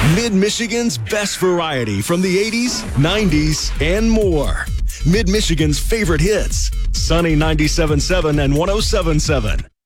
Mid-Michigan's best variety from the 80s, 90s, and more. Mid-Michigan's favorite hits. Sunny 97.7 and 107.7.